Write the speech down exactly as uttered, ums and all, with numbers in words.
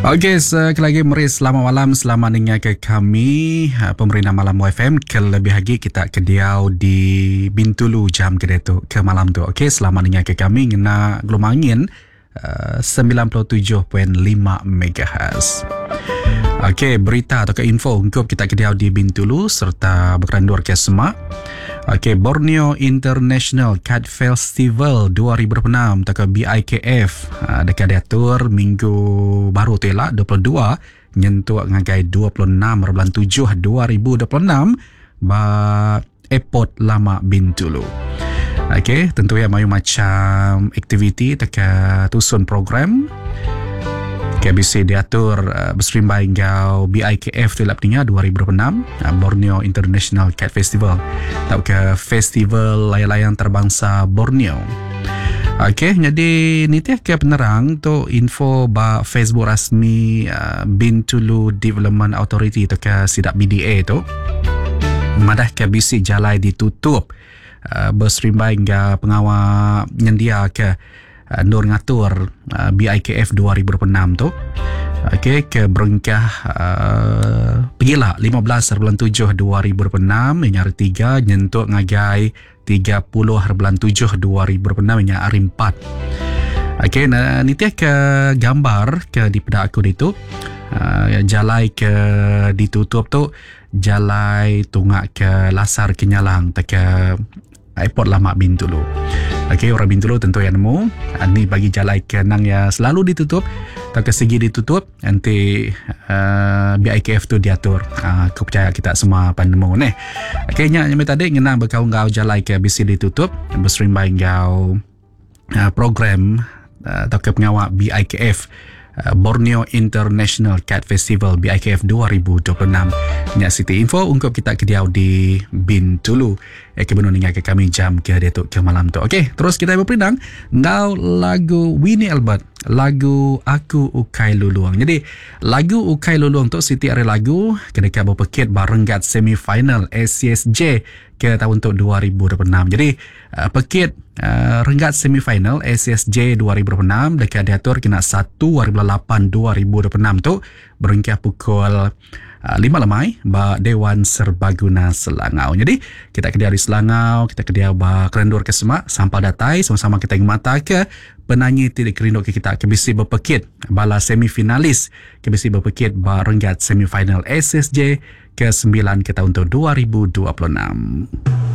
Okey, sekali lagi Meri, selamat malam, selamat dengar ke kami Pemerintah Malam F M. Kelebih lagi kita kediau di Bintulu jam kedai tu ke malam tu. Okey, selamat dengar ke kami ngena gelombang angin uh, sembilan puluh tujuh perpuluhan lima megahertz. Okey, berita atau ke info untuk kita kediau di Bintulu serta berkendur ke Semak. Okey, Borneo International Cat Festival dua ribu dua puluh enam atau B I K F uh, dekat diatur minggu baru tu ialah dua puluh dua nyentuh ngagai dua puluh enam bulan tujuh dua ribu dua puluh enam ba Airport Lama Bintulu. Okey, tentu ya mayu macam aktiviti dekat tusun program K B C diatur uh, berserimbai hingga B I K F tu lapninya dua ribu dua puluh enam uh, Borneo International Cat Festival atau ke Festival Layang-Layang Terbangsa Borneo. Okey, jadi ni tiap ke penerang tu info ba Facebook rasmi uh, Bintulu Development Authority atau ke Sidak B D A tu madah K B C jalai ditutup uh, berserimbai hingga pengawal nyendia ke Uh, Nur ngatur uh, B I K F dua ribu dua puluh enam tu. Okey, ke berengkah uh, pergilah lima belas bulan tujuh dua ribu dua puluh enam hingga hari tiga nyentuk ngagai tiga puluh bulan tujuh dua ribu dua puluh enam hingga hari empat. Okey, nah, ni tiap ke gambar ke di pedak aku itu uh, jalai ke ditutup tu jalai tungak ke Lasar Kenyalang ke Airport Lama Bintulu. Okey, orang Bintulu tentu yang nemu. Ini bagi jalai kenang yang selalu ditutup atau ke segi ditutup. Nanti uh, B I K F tu diatur. Uh, aku percaya kita semua pandemu ni. Okey, yang tadi ngenang berkawan gau jalai ke B C ditutup. Berserimbai gau uh, program uh, atau ke pengawal B I K F uh, Borneo International Cat Festival B I K F dua ribu dua puluh enam. Nya City Info untuk kita kediau di Bintulu. Eh, kebenar dengan ke kami jam ke dia tu ke malam tu. Okey, terus kita berpindang ngau lagu Winnie Albert, lagu Aku Ukai Luluang. Jadi lagu Ukai Luluang tu Siti ada lagu ketika berpekit barenggat semifinal S C S J ke tahun tu dua ribu dua puluh enam. Jadi uh, pekit uh, renggat semifinal S C S J dua ribu dua puluh enam dekat diatur kena satu hari bulan lapan dua ribu dua puluh enam tu berengkah pukul Uh, lima lemai ba Dewan Serbaguna Selangau. Jadi kita kediau di Selangau, kita kediau ba Kerendur ke Semak, Sampal Datai, sama-sama kita ingin mata ke penyanyi tidak kerindu ke kita K B C berpekit bala semifinalis K B C berpekit ba renggat semifinal S S J ke sembilan ke tahun dua ribu dua puluh enam.